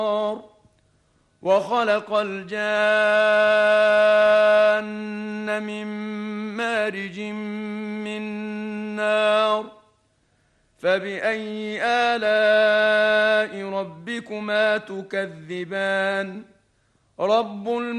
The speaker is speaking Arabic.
وخلق الجان من مارج من نار فبأي آلاء ربكما تكذبان رب